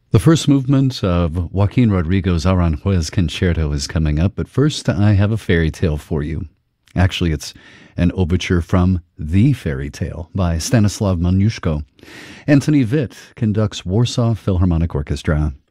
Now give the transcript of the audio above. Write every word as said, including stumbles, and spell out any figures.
The first movement of Joaquin Rodrigo's Aranjuez Concerto is coming up, but first I have a fairy tale for you. Actually, it's an overture from The Fairy Tale by Stanislav Moniuszko. Anthony Witt conducts Warsaw Philharmonic Orchestra.